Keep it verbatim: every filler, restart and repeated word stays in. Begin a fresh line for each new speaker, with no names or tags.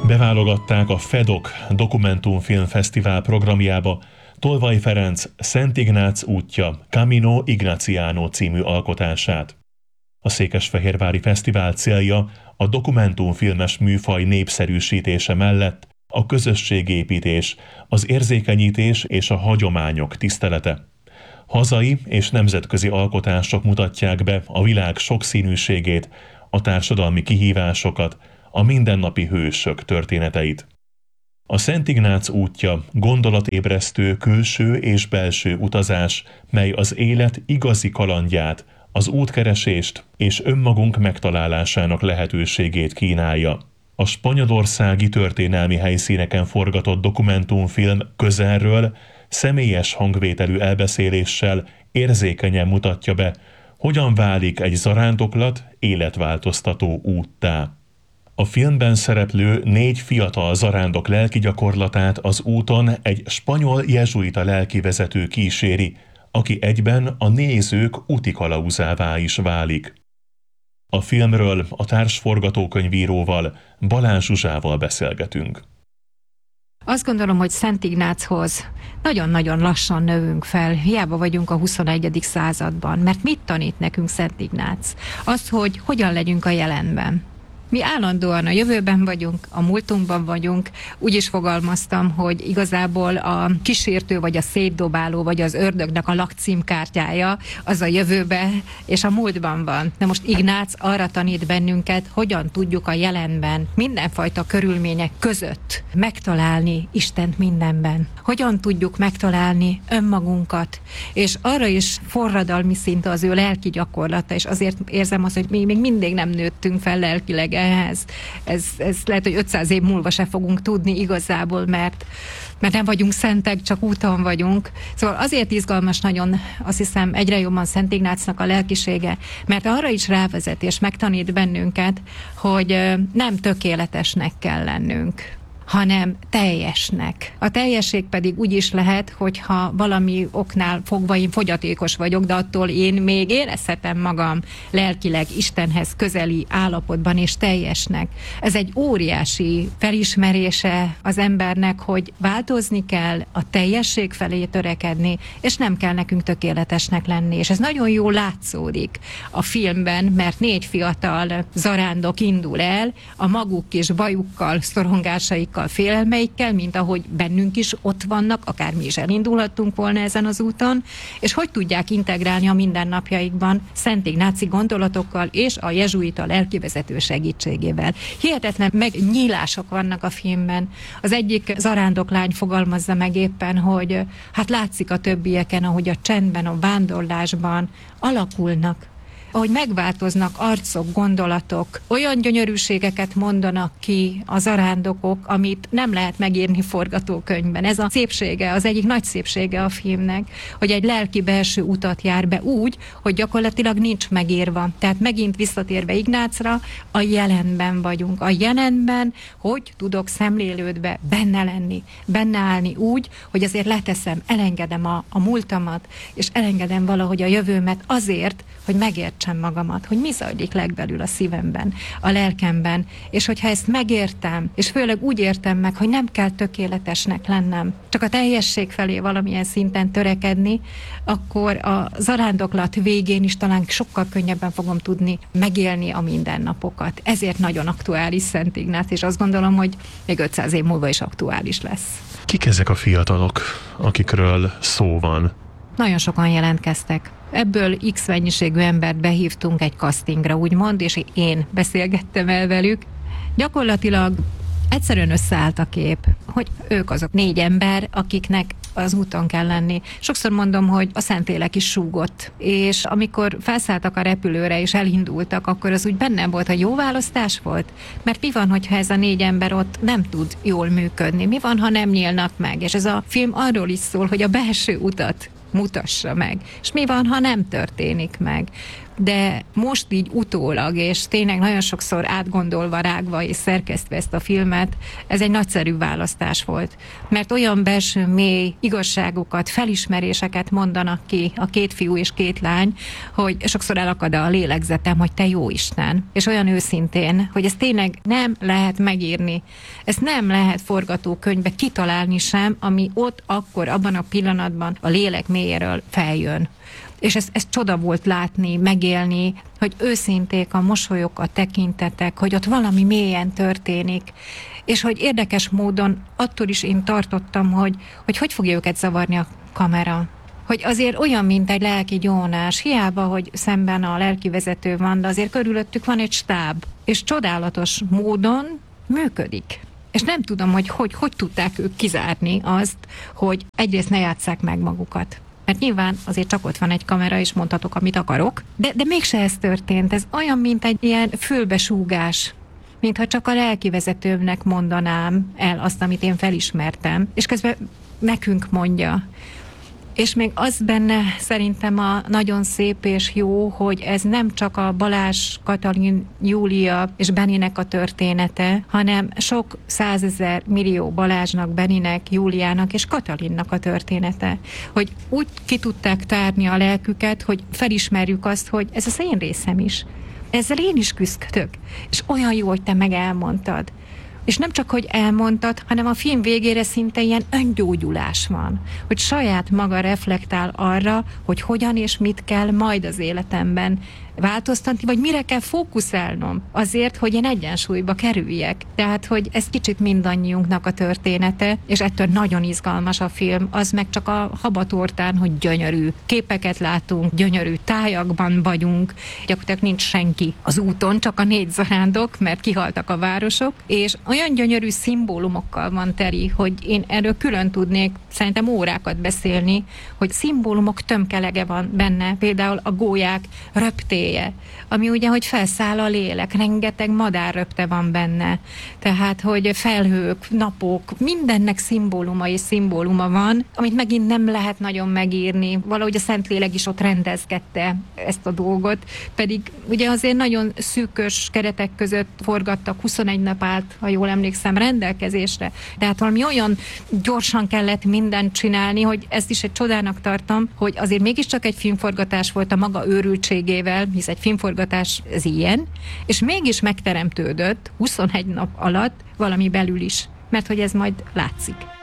Beválogatták a Fedok dokumentumfilmfesztivál programjába Tolvaj Ferenc Szent Ignác útja Camino Ignaciano című alkotását. A székesfehérvári fesztivál célja a dokumentumfilmes műfaj népszerűsítése mellett a közösségépítés, az érzékenyítés és a hagyományok tisztelete. Hazai és nemzetközi alkotások mutatják be a világ sokszínűségét, a társadalmi kihívásokat, a mindennapi hősök történeteit. A Szent Ignác útja gondolatébresztő külső és belső utazás, mely az élet igazi kalandját, az útkeresést és önmagunk megtalálásának lehetőségét kínálja. A spanyolországi történelmi helyszíneken forgatott dokumentumfilm közelről, személyes hangvételű elbeszéléssel érzékenyen mutatja be, hogyan válik egy zarándoklat életváltoztató úttá. A filmben szereplő négy fiatal zarándok lelki gyakorlatát az úton egy spanyol jezsuita lelkivezető kíséri, aki egyben a nézők útikalauzává is válik. A filmről a társforgatókönyvíróval, Balázs Zsuzsával beszélgetünk.
Azt gondolom, hogy Szent Ignáchoz nagyon-nagyon lassan növünk fel, hiába vagyunk a huszonegyedik században, mert mit tanít nekünk Szent Ignác? Azt, hogy hogyan legyünk a jelenben. Mi állandóan a jövőben vagyunk, a múltunkban vagyunk. Úgy is fogalmaztam, hogy igazából a kísértő, vagy a szétdobáló, vagy az ördögnek a lakcímkártyája az a jövőbe és a múltban van. De most Ignác arra tanít bennünket, hogyan tudjuk a jelenben, mindenfajta körülmények között megtalálni Istent mindenben. Hogyan tudjuk megtalálni önmagunkat, és arra is forradalmi szinte az ő lelki gyakorlata, és azért érzem azt, hogy mi még mindig nem nőttünk fel lelkileg ehhez. Ez, ez lehet, hogy ötszáz év múlva se fogunk tudni igazából, mert, mert nem vagyunk szentek, csak úton vagyunk. Szóval azért izgalmas nagyon, azt hiszem, egyre jobban Szent Ignácnak a lelkisége, mert arra is rávezet és megtanít bennünket, hogy nem tökéletesnek kell lennünk, hanem teljesnek. A teljesség pedig úgy is lehet, hogyha valami oknál fogva én fogyatékos vagyok, de attól én még érezhetem magam lelkileg Istenhez közeli állapotban és teljesnek. Ez egy óriási felismerése az embernek, hogy változni kell, a teljesség felé törekedni, és nem kell nekünk tökéletesnek lenni. És ez nagyon jól látszódik a filmben, mert négy fiatal zarándok indul el, a maguk kis bajukkal, szorongásaik, félelmeikkel, mint ahogy bennünk is ott vannak, akár mi is elindulhattunk volna ezen az úton, és hogy tudják integrálni a mindennapjaikban Szent Ignáci gondolatokkal és a jezsuita lelkivezető segítségével. Hihetetlen megnyílások vannak a filmben. Az egyik zarándoklány fogalmazza meg éppen, hogy hát látszik a többieken, ahogy a csendben, a vándorlásban alakulnak, ahogy megváltoznak arcok, gondolatok, olyan gyönyörűségeket mondanak ki a zarándokok, amit nem lehet megírni forgatókönyvben. Ez a szépsége, az egyik nagy szépsége a filmnek, hogy egy lelki belső utat jár be úgy, hogy gyakorlatilag nincs megírva. Tehát megint visszatérve Ignácra, a jelenben vagyunk. A jelenben, hogy tudok szemlélődve benne lenni, benne állni úgy, hogy azért leteszem, elengedem a, a múltamat, és elengedem valahogy a jövőmet azért, hogy megértsem magamat, hogy mi zajlik legbelül a szívemben, a lelkemben, és hogyha ezt megértem, és főleg úgy értem meg, hogy nem kell tökéletesnek lennem, csak a teljesség felé valamilyen szinten törekedni, akkor a zarándoklat végén is talán sokkal könnyebben fogom tudni megélni a mindennapokat. Ezért nagyon aktuális Szent Ignác, és azt gondolom, hogy még ötszáz év múlva is aktuális lesz.
Kik ezek a fiatalok, akikről szó van?
Nagyon sokan jelentkeztek. Ebből X mennyiségű embert behívtunk egy castingra, úgymond, és én beszélgettem el velük. Gyakorlatilag egyszerűen összeállt a kép, hogy ők azok négy ember, akiknek az úton kell lenni. Sokszor mondom, hogy a Szentlélek is súgott, és amikor felszálltak a repülőre és elindultak, akkor az úgy bennem volt, hogy jó választás volt. Mert mi van, hogyha ez a négy ember ott nem tud jól működni? Mi van, ha nem nyílnak meg? És ez a film arról is szól, hogy a belső utat mutassa meg. És mi van, ha nem történik meg? de most így utólag, és tényleg nagyon sokszor átgondolva, rágva és szerkesztve ezt a filmet, ez egy nagyszerű választás volt. Mert olyan belső mély igazságokat, felismeréseket mondanak ki a két fiú és két lány, hogy sokszor elakad a lélegzetem, hogy te jó Isten. És olyan őszintén, hogy ezt tényleg nem lehet megírni. Ezt nem lehet forgatókönyvbe kitalálni sem, ami ott akkor, abban a pillanatban a lélek mélyéről feljön. És ez, ez csoda volt látni, megélni, hogy őszinték a mosolyok, a tekintetek, hogy ott valami mélyen történik, és hogy érdekes módon attól is én tartottam, hogy hogy, hogy fogja őket zavarni a kamera. Hogy azért olyan, mint egy lelki gyónás, hiába, hogy szemben a lelkivezető van, de azért körülöttük van egy stáb, és csodálatos módon működik. És nem tudom, hogy hogy, hogy tudták ők kizárni azt, hogy egyrészt ne játsszák meg magukat. Mert nyilván azért csak ott van egy kamera, és mondhatok, amit akarok, de, de mégse ez történt. Ez olyan, mint egy ilyen fülbesúgás, mintha csak a lelkivezetőmnek mondanám el azt, amit én felismertem, és közben nekünk mondja. És még az benne szerintem a nagyon szép és jó, hogy ez nem csak a Balázs, Katalin, Júlia és Beninek a története, hanem sok százezer millió Balázsnak, Beninek, Júliának és Katalinnak a története. Hogy úgy ki tudták tárni a lelküket, hogy felismerjük azt, hogy ez az én részem is. Ezzel én is küzdök. És olyan jó, hogy te meg elmondtad. És nem csak, hogy elmondtad, hanem a film végére szinte ilyen öngyógyulás van. Hogy saját maga reflektál arra, hogy hogyan és mit kell majd az életemben változtatni, vagy mire kell fókuszálnom azért, hogy én egyensúlyba kerüljek. Tehát, hogy ez kicsit mindannyiunknak a története, és ettől nagyon izgalmas a film, az meg csak a habatortán, hogy gyönyörű képeket látunk, gyönyörű tájakban vagyunk, gyakorlatilag nincs senki az úton, csak a négy zarándok, mert kihaltak a városok, és olyan gyönyörű szimbólumokkal van teli, hogy én erről külön tudnék szerintem órákat beszélni, hogy szimbólumok tömkelege van benne, például a gólyák röpté, ami ugye, hogy felszáll a lélek, rengeteg madárröpte van benne. Tehát, hogy felhők, napok, mindennek szimbóluma és szimbóluma van, amit megint nem lehet nagyon megírni. Valahogy a Szentlélek is ott rendezgette ezt a dolgot, pedig ugye azért nagyon szűkös keretek között forgattak, huszonegy nap állt, ha jól emlékszem, rendelkezésre. Tehát valami olyan gyorsan kellett mindent csinálni, hogy ezt is egy csodának tartom, hogy azért mégiscsak egy filmforgatás volt a maga őrültségével, hisz egy filmforgatás ez ilyen, és mégis megteremtődött huszonegy nap alatt valami belül is, mert hogy ez majd látszik.